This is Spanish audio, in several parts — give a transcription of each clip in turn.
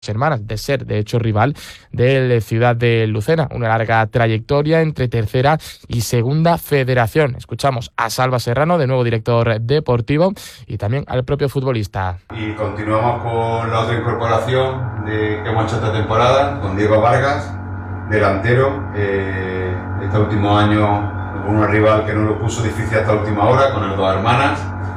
Hermanas, de ser de hecho rival de Ciudad de Lucena, una larga trayectoria entre tercera y segunda federación. Escuchamos a Salva Serrano, de nuevo director deportivo, y también al propio futbolista. Y continuamos con la otra incorporación que hemos hecho esta temporada, con Diego Vargas, delantero. Este último año un rival que nos lo puso difícil hasta la última hora, con el Dos Hermanas.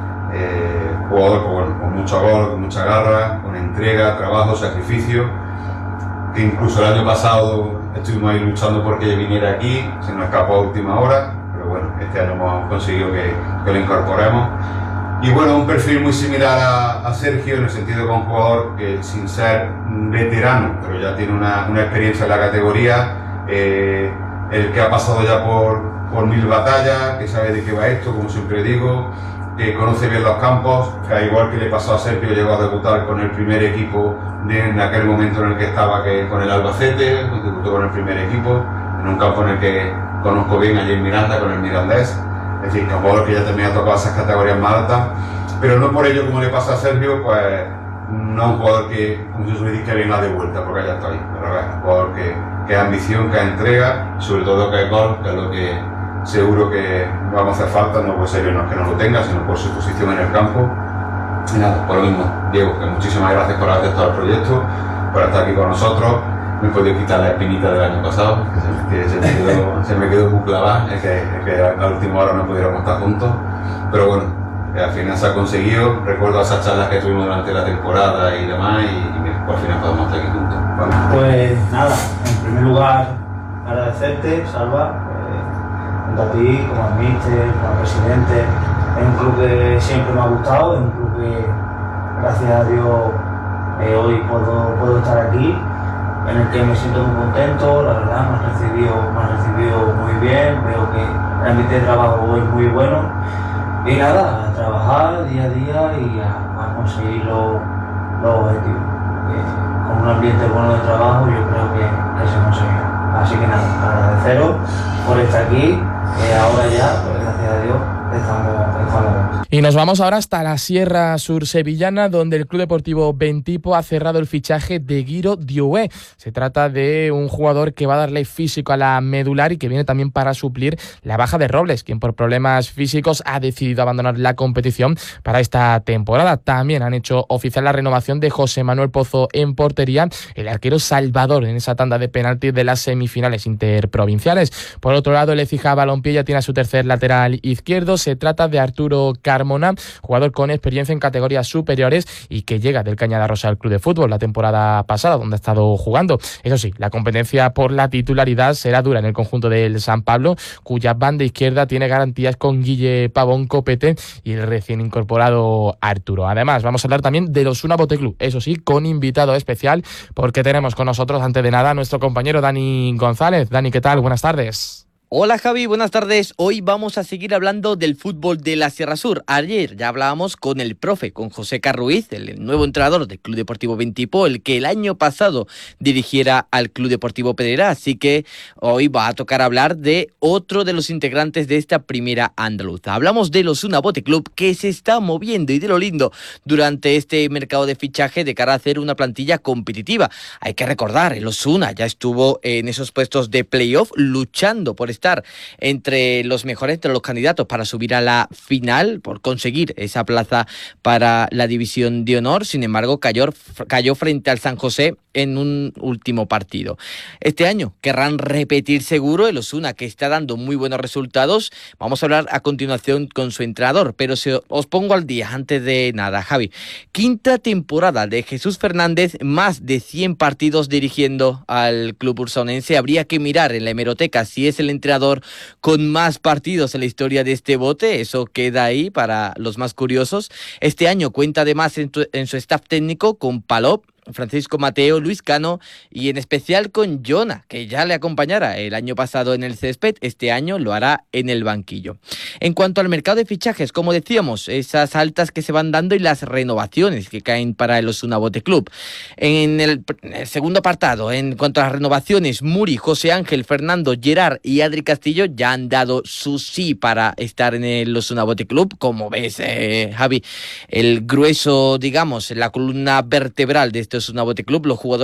Jugador con mucho gol, con mucha garra, con entrega, trabajo, sacrificio, que incluso el año pasado estuvimos ahí luchando porque viniera aquí, se nos escapó a última hora, pero bueno, este año hemos conseguido que lo incorporemos. Y bueno, un perfil muy similar a Sergio, en el sentido que es un jugador que, sin ser veterano, pero ya tiene una experiencia en la categoría, el que ha pasado ya por 1000 batallas, que sabe de qué va esto, como siempre digo, que conoce bien los campos, que al igual que le pasó a Sergio, llegó a debutar con el primer equipo en aquel momento en el que estaba, con el Albacete, debutó con el primer equipo, en un campo en el que conozco bien, allí en Miranda, con el Mirandés. Es decir, que un jugador que ya también ha tocado esas categorías más altas, pero no por ello, como le pasa a Sergio, pues no es un jugador que, como yo suelo decir, que venga de vuelta, porque ya está ahí, pero es un jugador que es ambición, que es entrega, y sobre todo que es gol, que es lo que seguro que vamos a hacer falta, no por ser no que no lo tenga, sino por su posición en el campo. Y nada, por lo mismo, Diego, que muchísimas gracias por haber aceptado el proyecto, por estar aquí con nosotros. Me he podido quitar la espinita del año pasado, que se me quedó muy clavada, es que a la última hora no pudiéramos estar juntos, pero bueno, al final se ha conseguido. Recuerdo esas charlas que tuvimos durante la temporada y demás, y mira, por final podemos estar aquí juntos. Vale. Pues nada, en primer lugar agradecerte, Salva, tanto a ti como al míster, como al presidente. Es un club que siempre me ha gustado, es un club que, gracias a Dios, hoy puedo estar aquí, en el que me siento muy contento. La verdad, me han recibido muy bien, veo que el ambiente de trabajo es muy bueno, y nada, a trabajar día a día y a conseguir los objetivos. Con un ambiente bueno de trabajo yo creo que se conseguirá. Así que nada, agradeceros por estar aquí, ahora ya, pues gracias a Dios, estamos. Y nos vamos ahora hasta la Sierra Sur sevillana, donde el Club Deportivo Bentipo ha cerrado el fichaje de Guiro Dioé. Se trata de un jugador que va a darle físico a la medular y que viene también para suplir la baja de Robles, quien por problemas físicos ha decidido abandonar la competición para esta temporada. También han hecho oficial la renovación de José Manuel Pozo en portería, el arquero salvador en esa tanda de penaltis de las semifinales interprovinciales. Por otro lado, el Écija Balompié ya tiene a su tercer lateral izquierdo. Se trata de Arturo Carmona, jugador con experiencia en categorías superiores y que llega del Cañada Rosa al Club de Fútbol la temporada pasada, donde ha estado jugando. Eso sí, la competencia por la titularidad será dura en el conjunto del San Pablo, cuya banda izquierda tiene garantías con Guille Pavón Copete y el recién incorporado Arturo. Además, vamos a hablar también del Osuna Bote Club, eso sí, con invitado especial, porque tenemos con nosotros, antes de nada, a nuestro compañero Dani González. Dani, ¿qué tal? Buenas tardes. Hola Javi, buenas tardes. Hoy vamos a seguir hablando del fútbol de la Sierra Sur. Ayer ya hablábamos con el profe, con José Carruiz, el nuevo entrenador del Club Deportivo Bentipo, el que el año pasado dirigiera al Club Deportivo Pedrera. Así que hoy va a tocar hablar de otro de los integrantes de esta primera andaluza. Hablamos del Osuna Bote Club, que se está moviendo y de lo lindo durante este mercado de fichaje de cara a hacer una plantilla competitiva. Hay que recordar, el Osuna ya estuvo en esos puestos de playoff luchando por estar entre los mejores, entre los candidatos para subir a la final, por conseguir esa plaza para la división de honor. Sin embargo, cayó frente al San José en un último partido. Este año querrán repetir seguro el Osuna, que está dando muy buenos resultados. Vamos a hablar a continuación con su entrenador, pero os pongo al día antes de nada, Javi. Quinta temporada de Jesús Fernández, más de 100 partidos dirigiendo al club ursaonense. Habría que mirar en la hemeroteca si es el entrenador con más partidos en la historia de este bote. Eso queda ahí para los más curiosos. Este año cuenta además en su staff técnico con Palop, Francisco Mateo, Luis Cano y en especial con Jona, que ya le acompañara el año pasado en el césped, este año lo hará en el banquillo. En cuanto al mercado de fichajes, como decíamos, esas altas que se van dando y las renovaciones que caen para el Osuna Bote Club. En el segundo apartado, en cuanto a las renovaciones, Muri, José Ángel, Fernando, Gerard y Adri Castillo ya han dado su sí para estar en el Osuna Bote Club. Como ves, Javi, el grueso, digamos, la columna vertebral de este Estos es una Bote Club, los jugadores